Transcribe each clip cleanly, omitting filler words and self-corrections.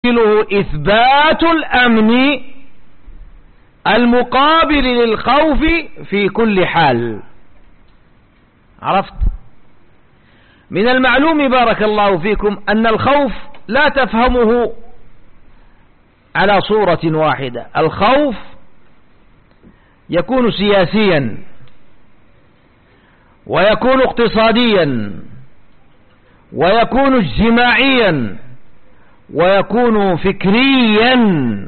إثبات الأمن المقابل للخوف في كل حال. عرفت؟ من المعلوم بارك الله فيكم أن الخوف لا تفهمه على صورة واحدة. الخوف يكون سياسيا، ويكون اقتصاديا، ويكون اجتماعيا، ويكون فكريا،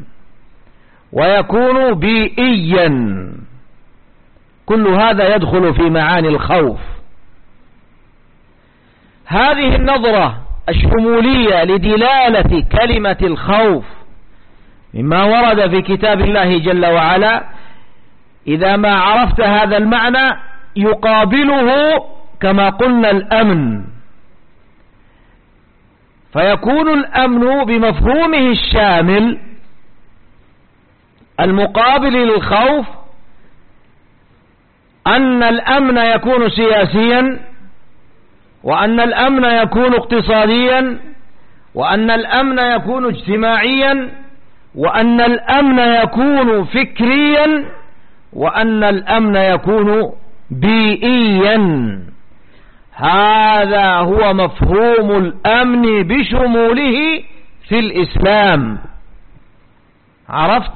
ويكون بيئيا. كل هذا يدخل في معاني الخوف. هذه النظرة الشمولية لدلالة كلمة الخوف مما ورد في كتاب الله جل وعلا، إذا ما عرفت هذا المعنى يقابله كما قلنا الأمن، فيكون الأمن بمفهومه الشامل المقابل للخوف أن الأمن يكون سياسيا، وأن الأمن يكون اقتصاديا، وأن الأمن يكون اجتماعيا، وأن الأمن يكون فكريا، وأن الأمن يكون بيئيا. هذا هو مفهوم الأمن بشموله في الإسلام. عرفت؟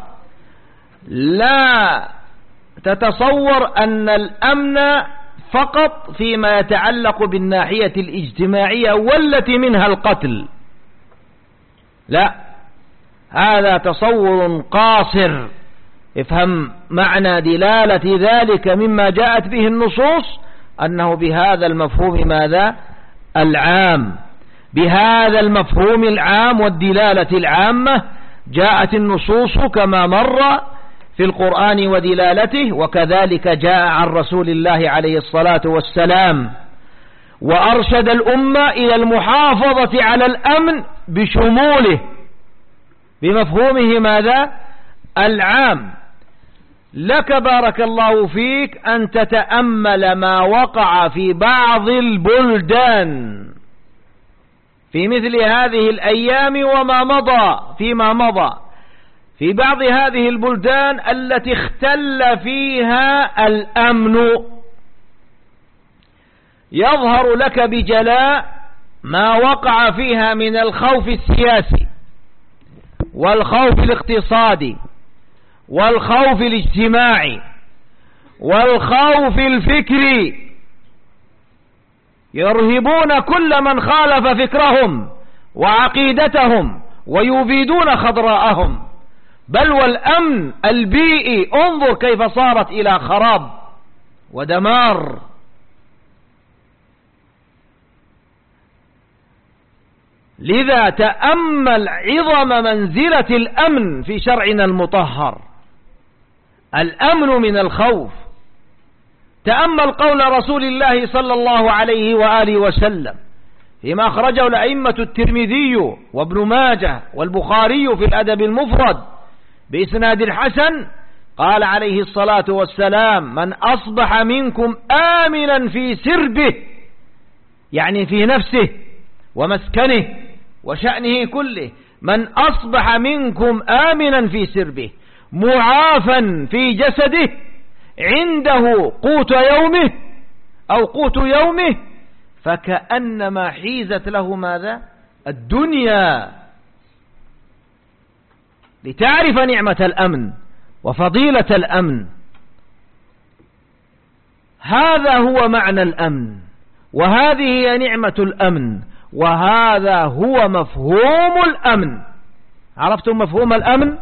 لا تتصور أن الأمن فقط فيما يتعلق بالناحية الاجتماعية والتي منها القتل. لا، هذا تصور قاصر. افهم معنى دلالة ذلك مما جاءت به النصوص، أنه بهذا المفهوم ماذا؟ العام. بهذا المفهوم العام والدلالة العامة جاءت النصوص كما مر في القرآن ودلالته، وكذلك جاء عن رسول الله عليه الصلاة والسلام، وأرشد الأمة إلى المحافظة على الأمن بشموله بمفهومه ماذا؟ العام. لك بارك الله فيك أن تتأمل ما وقع في بعض البلدان في مثل هذه الأيام وما مضى فيما مضى، في بعض هذه البلدان التي اختل فيها الأمن. يظهر لك بجلاء ما وقع فيها من الخوف السياسي، والخوف الاقتصادي، والخوف الاجتماعي، والخوف الفكري. يرهبون كل من خالف فكرهم وعقيدتهم ويبيدون خضراءهم. بل والأمن البيئي انظر كيف صارت إلى خراب ودمار. لذا تأمل عظم منزلة الأمن في شرعنا المطهر، الأمن من الخوف. تأمل قول رسول الله صلى الله عليه وآله وسلم فيما أخرجه الأئمة الترمذي وابن ماجه والبخاري في الأدب المفرد بإسناد حسن، قال عليه الصلاة والسلام: من أصبح منكم آمنا في سربه، يعني في نفسه ومسكنه وشأنه كله، من أصبح منكم آمنا في سربه معافا في جسده عنده قوت يومه أو قوت يومه، فكأنما حيزت له ماذا؟ الدنيا. لتعرف نعمة الأمن وفضيلة الأمن. هذا هو معنى الأمن، وهذه هي نعمة الأمن، وهذا هو مفهوم الأمن. عرفتم مفهوم الأمن؟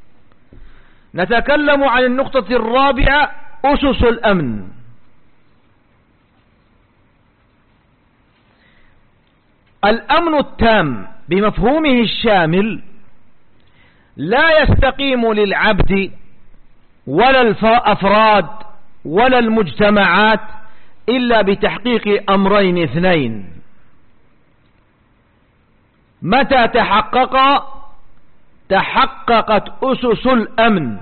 نتكلم عن النقطة الرابعة، أسس الأمن. الأمن التام بمفهومه الشامل لا يستقيم للعبد ولا الأفراد ولا المجتمعات إلا بتحقيق أمرين اثنين. متى تحققت أسس الأمن،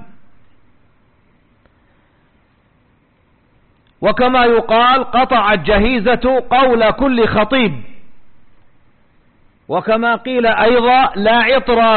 وكما يقال قطعت جهيزة قول كل خطيب، وكما قيل أيضا لا عطر